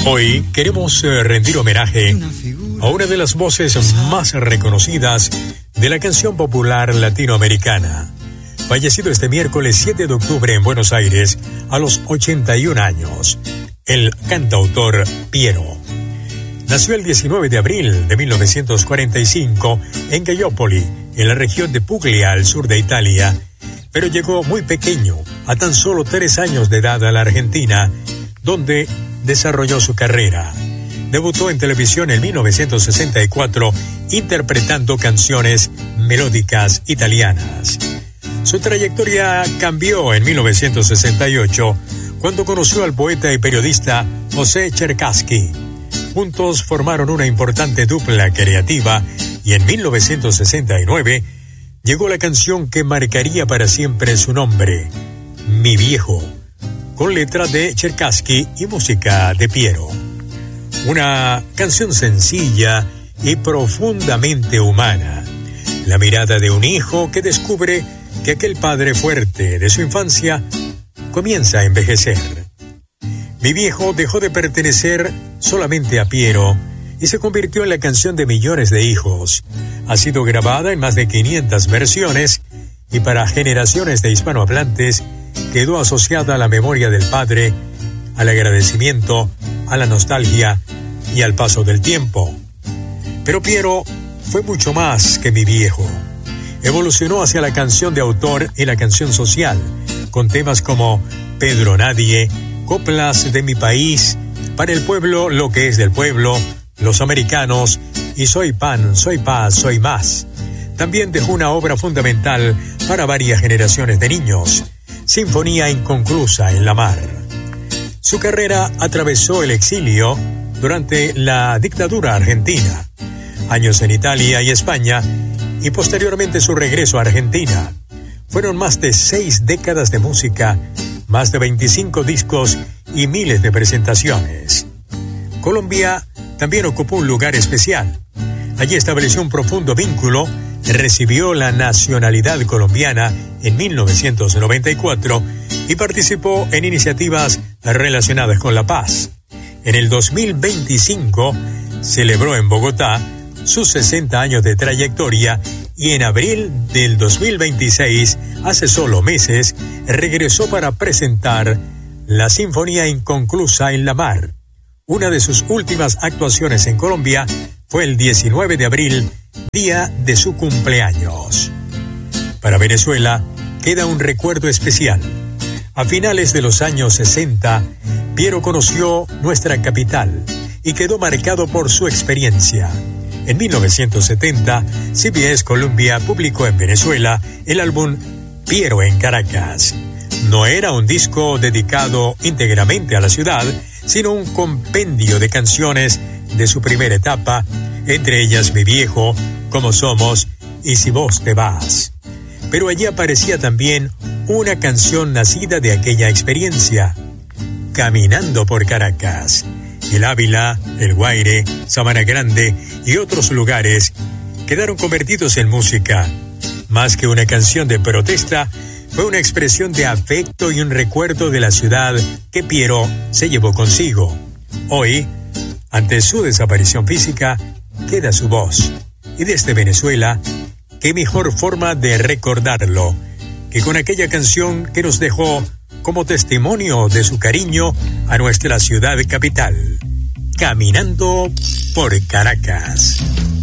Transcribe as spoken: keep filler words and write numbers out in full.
Hoy queremos rendir homenaje a una de las voces más reconocidas de la canción popular latinoamericana. Fallecido este miércoles siete de octubre en Buenos Aires a los ochenta y un años, el cantautor Piero. Nació el diecinueve de abril de mil novecientos cuarenta y cinco en Gallipoli, en la región de Puglia, al sur de Italia, pero llegó muy pequeño, a tan solo tres años de edad, a la Argentina, donde desarrolló su carrera. Debutó en televisión en mil novecientos sesenta y cuatro interpretando canciones melódicas italianas. Su trayectoria cambió en mil novecientos sesenta y ocho cuando conoció al poeta y periodista José Cherkassky. Juntos formaron una importante dupla creativa y en mil novecientos sesenta y nueve llegó la canción que marcaría para siempre su nombre, Mi Viejo, con letra de Cherkassky y música de Piero. Una canción sencilla y profundamente humana. La mirada de un hijo que descubre que aquel padre fuerte de su infancia comienza a envejecer. Mi Viejo dejó de pertenecer solamente a Piero y se convirtió en la canción de millones de hijos. Ha sido grabada en más de quinientas versiones y para generaciones de hispanohablantes quedó asociada a la memoria del padre, al agradecimiento, a la nostalgia y al paso del tiempo. Pero Piero fue mucho más que Mi Viejo. Evolucionó hacia la canción de autor y la canción social, con temas como Pedro Nadie, Coplas de mi país, Para el pueblo lo que es del pueblo, Los americanos y Soy pan, soy paz, soy más. También dejó una obra fundamental para varias generaciones de niños, Sinfonía inconclusa en la mar. Su carrera atravesó el exilio durante la dictadura argentina, años en Italia y España, y posteriormente su regreso a Argentina. Fueron más de seis décadas de música, más de veinticinco discos y miles de presentaciones. Colombia también ocupó un lugar especial. Allí estableció un profundo vínculo, recibió la nacionalidad colombiana en mil novecientos noventa y cuatro y participó en iniciativas relacionadas con la paz. En el dos mil veinticinco celebró en Bogotá sus sesenta años de trayectoria y en abril del dos mil veintiséis, hace solo meses, regresó para presentar la Sinfonía inconclusa en la mar. Una de sus últimas actuaciones en Colombia fue el diecinueve de abril, día de su cumpleaños. Para Venezuela queda un recuerdo especial. A finales de los años sesenta, Piero conoció nuestra capital y quedó marcado por su experiencia. En mil novecientos setenta, C B S Columbia publicó en Venezuela el álbum Piero en Caracas. No era un disco dedicado íntegramente a la ciudad, sino un compendio de canciones de su primera etapa, entre ellas Mi Viejo, Como Somos y Si Vos Te Vas. Pero allí aparecía también una canción nacida de aquella experiencia, Caminando por Caracas. El Ávila, El Guaire, Sabana Grande y otros lugares quedaron convertidos en música. Más que una canción de protesta, fue una expresión de afecto y un recuerdo de la ciudad que Piero se llevó consigo. Hoy, ante su desaparición física, queda su voz. Y desde Venezuela, qué mejor forma de recordarlo que con aquella canción que nos dejó como testimonio de su cariño a nuestra ciudad capital. Caminando por Caracas.